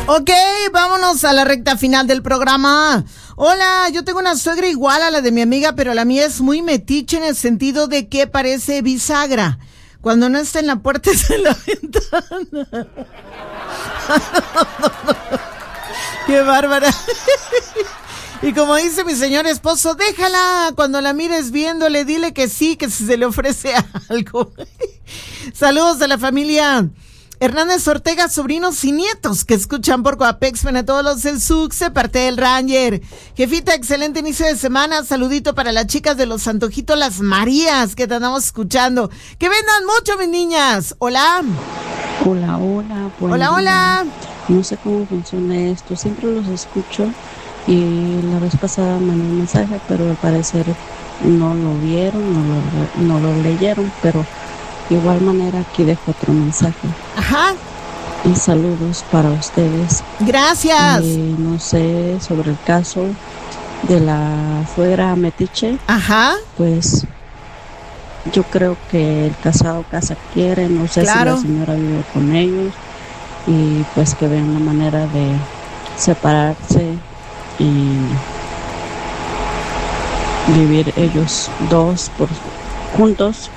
Ok, vámonos a la recta final del programa. Hola, yo tengo una suegra igual a la de mi amiga, pero la mía es muy metiche en el sentido de que parece bisagra. Cuando no está en la puerta, está en la ventana. ¡Qué bárbara! Y como dice mi señor esposo, déjala, cuando la mires viéndole, dile que sí, que si se le ofrece algo. Saludos a la familia Hernández Ortega, sobrinos y nietos que escuchan por Coapex, todos los del Succe, parte del Ranger. Jefita, excelente inicio de semana. Saludito para las chicas de los Antojitos Las Marías que te andamos escuchando. Que vendan mucho, mis niñas. Hola. Hola, hola. Hola, hola. No sé cómo funciona esto. Siempre los escucho y la vez pasada mandé un mensaje, pero al parecer no lo vieron, no lo leyeron, pero de igual manera aquí dejo otro mensaje. Ajá. Y saludos para ustedes. Gracias. No sé sobre el caso de la suegra metiche. Ajá. Pues yo creo que el casado casa quiere. No sé claro. si la señora vive con ellos. Y pues que vean la manera de separarse y vivir ellos dos juntos,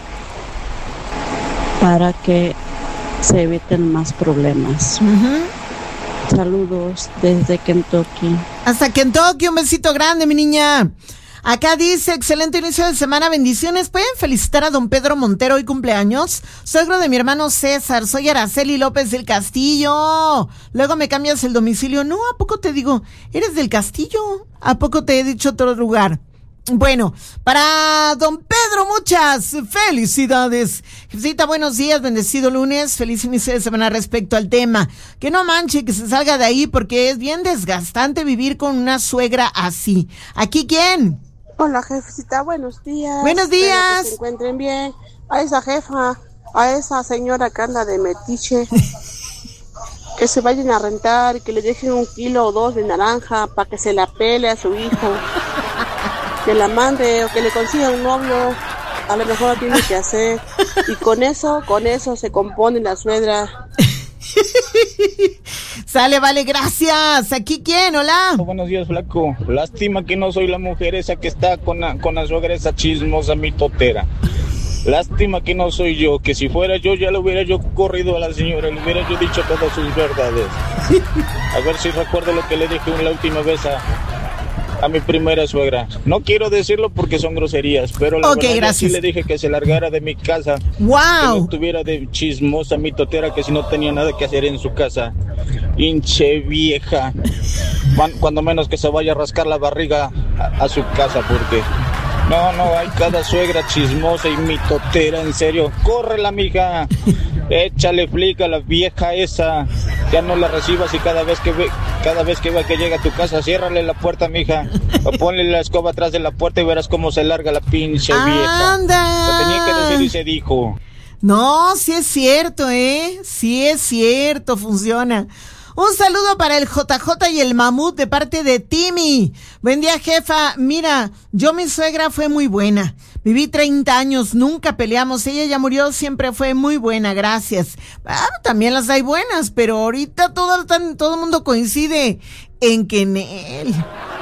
para que se eviten más problemas. Uh-huh. Saludos desde Kentucky. Hasta Kentucky, un besito grande, mi niña. Acá dice, excelente inicio de semana, bendiciones. ¿Pueden felicitar a don Pedro Montero, hoy cumpleaños? Suegro de mi hermano César, soy Araceli López del Castillo. Luego me cambias el domicilio. No, ¿a poco te digo? ¿Eres del Castillo? ¿A poco te he dicho otro lugar? Bueno, para don Pedro, muchas felicidades. Jefecita, buenos días, bendecido lunes, feliz inicio de semana respecto al tema. Que no manche, que se salga de ahí porque es bien desgastante vivir con una suegra así. ¿Aquí quién? Hola, jefecita, buenos días. Buenos días. Espero que se encuentren bien. A esa jefa, a esa señora que anda de metiche, que se vayan a rentar y que le dejen 1 kilo o 2 de naranja para que se la pele a su hijo. Que la mande o que le consiga un novio, a lo mejor lo tiene que hacer. Y con eso se compone la suegra. Sale, vale, gracias. ¿Aquí quién? Hola. Buenos días, flaco. Lástima que no soy la mujer esa que está con la suegra esa chismosa mitotera. Lástima que no soy yo, que si fuera yo ya le hubiera yo corrido a la señora, le hubiera yo dicho todas sus verdades. A ver si recuerdo lo que le dije la última vez a mi primera suegra. No quiero decirlo porque son groserías, pero la verdad sí le dije que se largara de mi casa. ¡Wow! Que no estuviera de chismosa mitotera, que si no tenía nada que hacer en su casa. Hinche vieja. Cuando menos que se vaya a rascar la barriga a su casa, porque no, hay cada suegra chismosa y mitotera, en serio. ¡Córrela, mija! Échale flica a la vieja esa. Ya no la recibas y cada vez que vea que llega a tu casa, ciérrale la puerta, mija. O ponle la escoba atrás de la puerta y verás cómo se larga la pinche vieja. ¡Anda! Se tenía que decir y se dijo. No, sí es cierto, sí es cierto, funciona. Un saludo para el JJ y el Mamut de parte de Timmy. Buen día, jefa. Mira, mi suegra fue muy buena. Viví 30 años, nunca peleamos. Ella ya murió, siempre fue muy buena, gracias. También las hay buenas, pero ahorita todo el mundo coincide en que en él.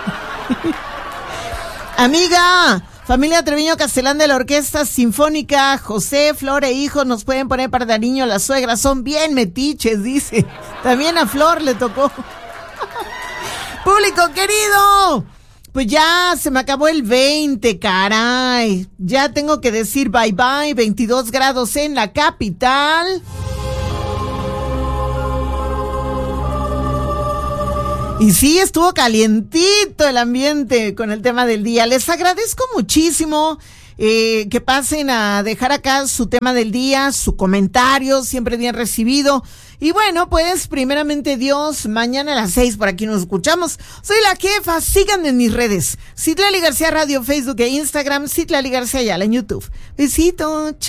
Amiga, familia Treviño Castellán de la Orquesta Sinfónica, José, Flor e hijo nos pueden poner para niño. Las suegras son bien metiches, dice. También a Flor le tocó. Público querido, pues ya se me acabó el 20, caray. Ya tengo que decir bye bye. 22 grados en la capital. Y sí, estuvo calientito el ambiente con el tema del día. Les agradezco muchísimo que pasen a dejar acá su tema del día, su comentario, siempre bien recibido. Y bueno, pues primeramente Dios, mañana a las 6 por aquí nos escuchamos. Soy la jefa, síganme en mis redes. Citlali García Radio, Facebook e Instagram, Citlali García Ayala en YouTube. Besito, chao.